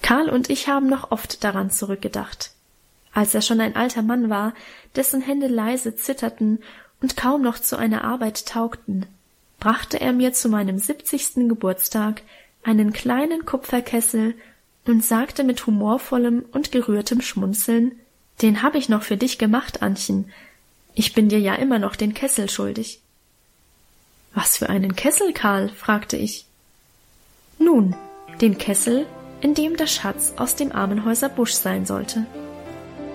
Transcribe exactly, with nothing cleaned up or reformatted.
Karl und ich haben noch oft daran zurückgedacht. Als er schon ein alter Mann war, dessen Hände leise zitterten und kaum noch zu einer Arbeit taugten, brachte er mir zu meinem siebzigsten Geburtstag einen kleinen Kupferkessel und sagte mit humorvollem und gerührtem Schmunzeln: »Den hab ich noch für dich gemacht, Annchen. Ich bin dir ja immer noch den Kessel schuldig.« »Was für einen Kessel, Karl?« fragte ich. »Nun, den Kessel, in dem der Schatz aus dem Armenhäuser Busch sein sollte.«